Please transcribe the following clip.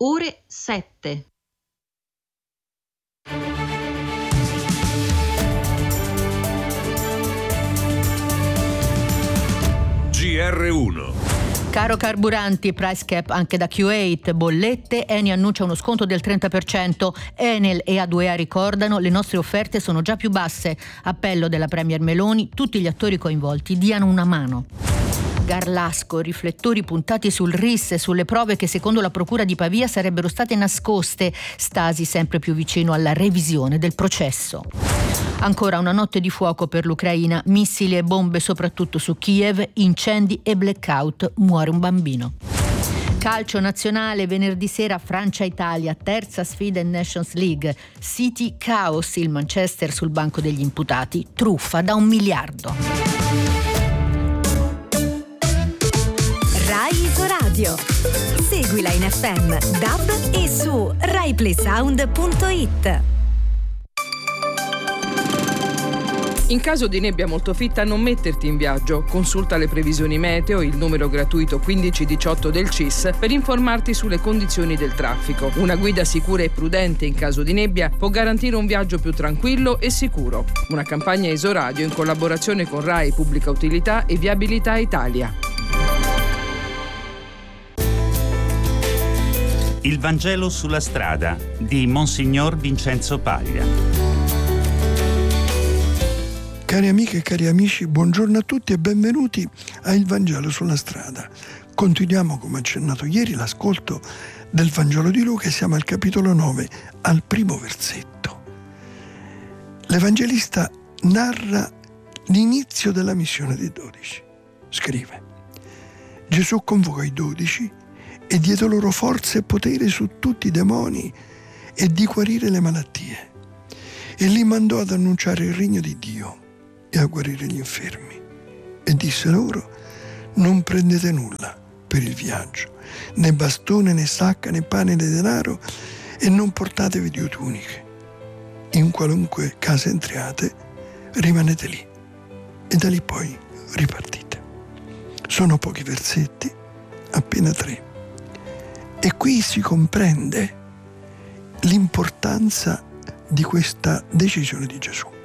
ore 7. GR1. Caro carburanti, price cap anche da Q8, bollette, Eni annuncia uno sconto del 30%, Enel e A2A ricordano le nostre offerte sono già più basse, appello della Premier Meloni, tutti gli attori coinvolti diano una mano. Garlasco, riflettori puntati sul RIS e sulle prove che secondo la procura di Pavia sarebbero state nascoste, Stasi sempre più vicino alla revisione del processo. Ancora una notte di fuoco per l'Ucraina, missili e bombe soprattutto su Kiev, incendi e blackout, muore un bambino. Calcio nazionale, venerdì sera Francia-Italia, terza sfida in Nations League. City caos, il Manchester sul banco degli imputati, truffa da 1 miliardo. Rai Isoradio. Seguila in FM, DAB e su RaiPlaySound.it. In caso di nebbia molto fitta non metterti in viaggio. Consulta le previsioni meteo, il numero gratuito 1518 del CIS per informarti sulle condizioni del traffico. Una guida sicura e prudente in caso di nebbia può garantire un viaggio più tranquillo e sicuro. Una campagna Isoradio in collaborazione con Rai Pubblica Utilità e Viabilità Italia. Il Vangelo sulla strada di Monsignor Vincenzo Paglia. Cari amiche e cari amici, buongiorno a tutti e benvenuti a Il Vangelo sulla strada. Continuiamo, come accennato ieri, l'ascolto del Vangelo di Luca e siamo al capitolo 9, al primo versetto. L'Evangelista narra l'inizio della missione dei 12. Scrive: Gesù convocò i 12 e diede loro forza e potere su tutti i demoni e di guarire le malattie. E li mandò ad annunciare il regno di Dio e a guarire gli infermi. E disse loro: non prendete nulla per il viaggio, né bastone, né sacca, né pane, né denaro, e non portatevi 2 tuniche. In qualunque casa entriate, rimanete lì, e da lì poi ripartite. Sono pochi versetti, appena 3. E qui si comprende l'importanza di questa decisione di Gesù.